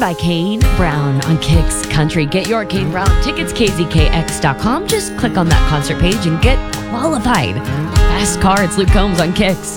by Kane Brown on Kicks Country. Get your Kane Brown tickets, kzkx.com. Just click on that concert page and get qualified. Fast Car, it's Luke Combs on Kicks.